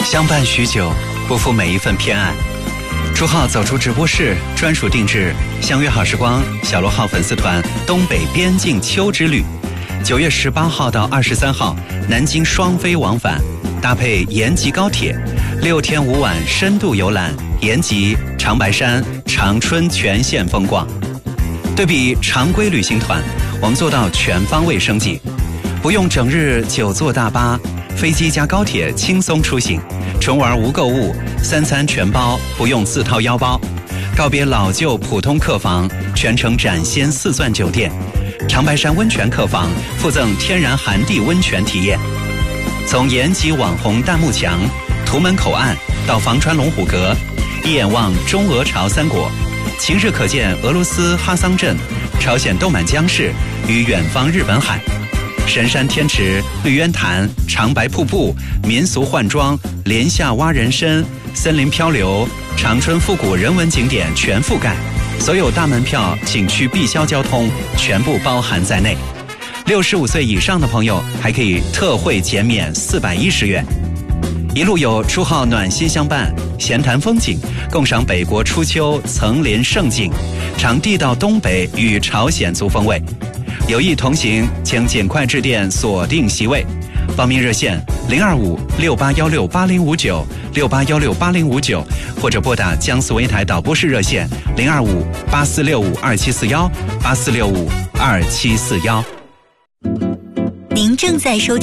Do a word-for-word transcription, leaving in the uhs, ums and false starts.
相伴许久，不负每一份偏爱。朱浩走出直播室，专属定制，相约好时光小罗号粉丝团东北边境秋之旅，九月十八号到二十三号，南京双飞往返，搭配延吉高铁，六天五晚深度游览延吉、长白山、长春全线风光。对比常规旅行团，我们做到全方位升级，不用整日久坐大巴，飞机加高铁轻松出行，纯玩无购物，三餐全包，不用自掏腰包。告别老旧普通客房，全程展现四钻酒店，长白山温泉客房附赠天然寒地温泉体验。从延吉网红弹幕墙、图门口岸到房川龙虎阁，一眼望中俄朝三国，晴日可见俄罗斯哈桑镇、朝鲜豆满江市与远方日本海。神山天池、绿渊潭、长白瀑布、民俗换装、莲下蛙人参、森林漂流、长春复古人文景点全覆盖，所有大门票、景区必销交通全部包含在内。六十五岁以上的朋友还可以特惠减免四百一十元。一路有朱浩暖心相伴，闲谈风景，共赏北国初秋层林胜景，尝地道东北与朝鲜族风味。有意同行，请尽快致电锁定席位。报名热线零二五六八幺六八零五九六八幺六八零五九，或者拨打江苏卫台导播室热线零二五八四六五二七四幺八四六五二七四幺。 您正在收